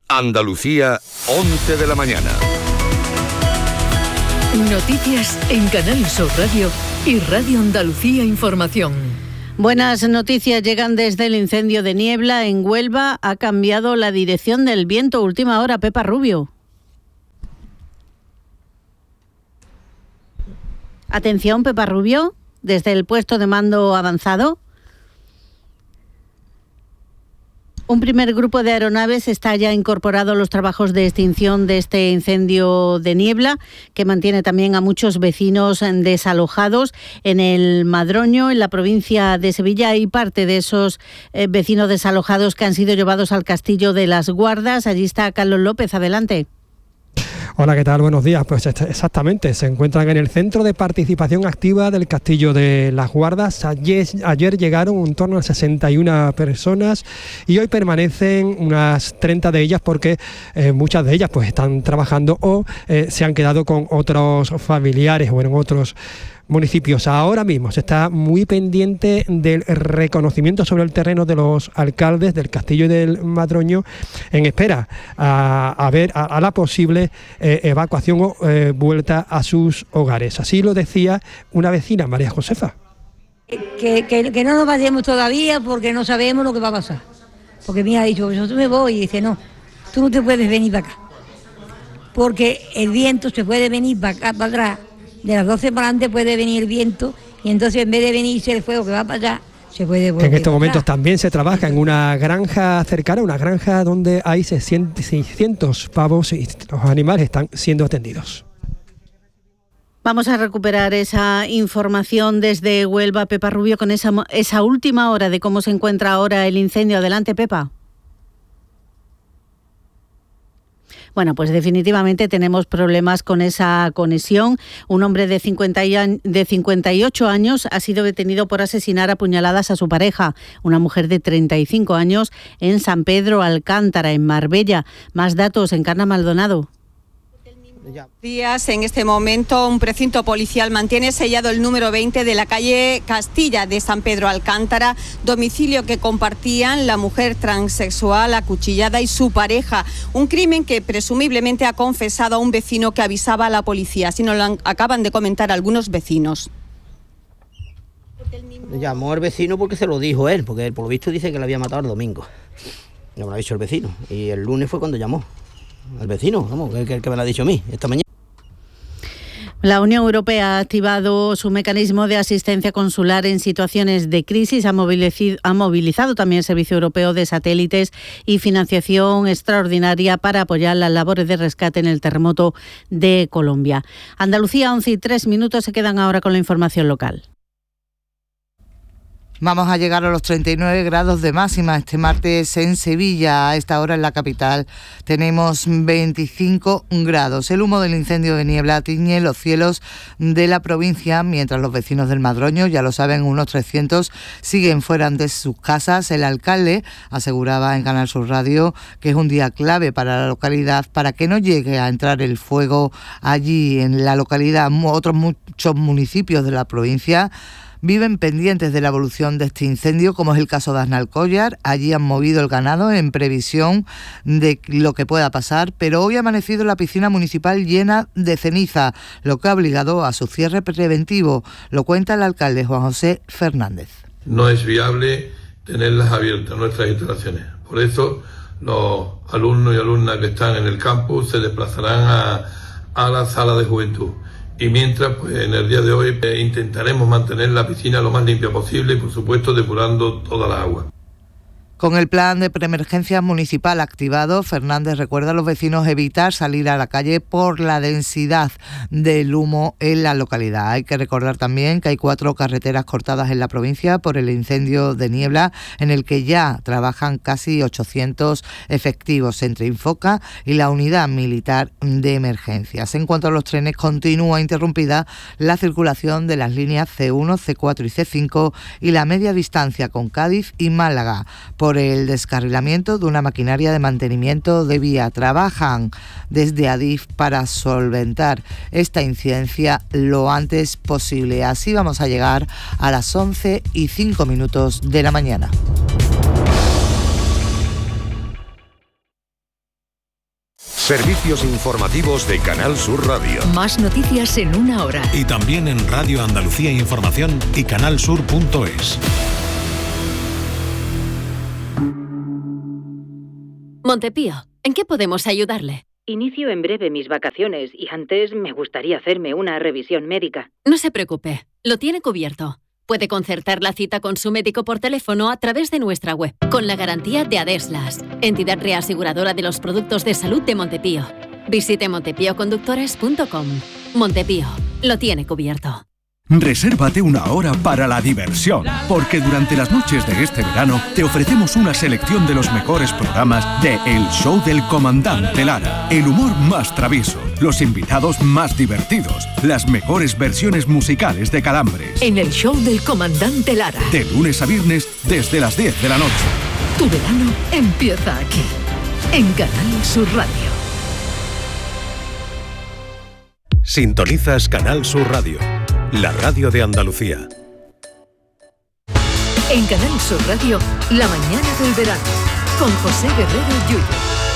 Andalucía, 11 de la mañana. Noticias en Canal Sur Radio y Radio Andalucía Información. Buenas noticias llegan desde el incendio de Niebla en Huelva. Ha cambiado la dirección del viento. Última hora, Pepa Rubio. Atención, Pepa Rubio, desde el puesto de mando avanzado. Un primer grupo de aeronaves está ya incorporado a los trabajos de extinción de este incendio de Niebla, que mantiene también a muchos vecinos desalojados en el Madroño, en la provincia de Sevilla. Hay parte de esos vecinos desalojados que han sido llevados al Castillo de las Guardas. Allí está Carlos López, adelante. Hola, ¿qué tal? Buenos días. Pues exactamente, se encuentran en el Centro de Participación Activa del Castillo de las Guardas. Ayer llegaron en torno a 61 personas y hoy permanecen unas 30 de ellas porque muchas de ellas pues están trabajando o se han quedado con otros familiares o en otros municipios. Ahora mismo se está muy pendiente del reconocimiento sobre el terreno de los alcaldes del Castillo y del Madroño en espera a la posible evacuación o vuelta a sus hogares. Así lo decía una vecina, María Josefa. Que no nos vayamos todavía porque no sabemos lo que va a pasar. Porque me ha dicho, yo me voy, y dice, no, tú no te puedes venir para acá. Porque el viento se puede venir para acá, para atrás. De las 12 para adelante puede venir el viento y entonces en vez de venirse el fuego que va para allá, se puede volver. En estos momentos también se trabaja en una granja cercana, una granja donde hay 600 pavos y los animales están siendo atendidos. Vamos a recuperar esa información desde Huelva, Pepa Rubio, con esa última hora de cómo se encuentra ahora el incendio. Adelante, Pepa. Bueno, pues definitivamente tenemos problemas con esa conexión. Un hombre de 58 años ha sido detenido por asesinar a puñaladas a su pareja, una mujer de 35 años, en San Pedro Alcántara, en Marbella. Más datos, Encarna Maldonado. Días, en este momento un precinto policial mantiene sellado el número 20 de la calle Castilla de San Pedro Alcántara, domicilio que compartían la mujer transexual acuchillada y su pareja, un crimen que presumiblemente ha confesado a un vecino que avisaba a la policía, así nos lo acaban de comentar algunos vecinos. Llamó al vecino porque se lo dijo él, porque él por lo visto dice que le había matado el domingo, no me lo ha dicho el vecino, y el lunes fue cuando llamó. El vecino, vamos, el que me lo ha dicho a mí esta mañana. La Unión Europea ha activado su mecanismo de asistencia consular en situaciones de crisis. Ha movilizado también el Servicio Europeo de Satélites y financiación extraordinaria para apoyar las labores de rescate en el terremoto de Colombia. Andalucía, 11:03, se quedan ahora con la información local. Vamos a llegar a los 39 grados de máxima este martes en Sevilla. A esta hora en la capital tenemos 25 grados. El humo del incendio de Niebla tiñe los cielos de la provincia, mientras los vecinos del Madroño, ya lo saben, unos 300, siguen fuera de sus casas. El alcalde aseguraba en Canal Sur Radio que es un día clave para la localidad para que no llegue a entrar el fuego allí en la localidad. Otros muchos municipios de la provincia viven pendientes de la evolución de este incendio, como es el caso de Aznalcóllar. Allí han movido el ganado en previsión de lo que pueda pasar, pero hoy ha amanecido la piscina municipal llena de ceniza, lo que ha obligado a su cierre preventivo. Lo cuenta el alcalde Juan José Fernández. No es viable tenerlas abiertas nuestras instalaciones. Por eso los alumnos y alumnas que están en el campus se desplazarán a la sala de juventud. Y mientras, pues en el día de hoy intentaremos mantener la piscina lo más limpia posible y, por supuesto, depurando toda la agua. Con el plan de preemergencia municipal activado, Fernández recuerda a los vecinos evitar salir a la calle por la densidad del humo en la localidad. Hay que recordar también que hay 4 carreteras cortadas en la provincia por el incendio de Niebla, en el que ya trabajan casi 800 efectivos entre Infoca y la Unidad Militar de Emergencias. En cuanto a los trenes, continúa interrumpida la circulación de las líneas C1, C4 y C5 y la media distancia con Cádiz y Málaga por el descarrilamiento de una maquinaria de mantenimiento de vía. Trabajan desde Adif para solventar esta incidencia lo antes posible. Así vamos a llegar a las 11:05 de la mañana. Servicios informativos de Canal Sur Radio. Más noticias en una hora. Y también en Radio Andalucía Información y canalsur.es. Montepío, ¿en qué podemos ayudarle? Inicio en breve mis vacaciones y antes me gustaría hacerme una revisión médica. No se preocupe, lo tiene cubierto. Puede concertar la cita con su médico por teléfono a través de nuestra web, con la garantía de Adeslas, entidad reaseguradora de los productos de salud de Montepío. Visite montepíoconductores.com. Montepío, lo tiene cubierto. Resérvate una hora para la diversión, porque durante las noches de este verano te ofrecemos una selección de los mejores programas de El Show del Comandante Lara. El humor más travieso, los invitados más divertidos, las mejores versiones musicales de Calambres. En El Show del Comandante Lara. De lunes a viernes desde las 10 de la noche. Tu verano empieza aquí, en Canal Sur Radio. Sintonizas Canal Sur Radio, la radio de Andalucía. En Canal Sur Radio, la mañana del verano, con José Guerrero Yuyu.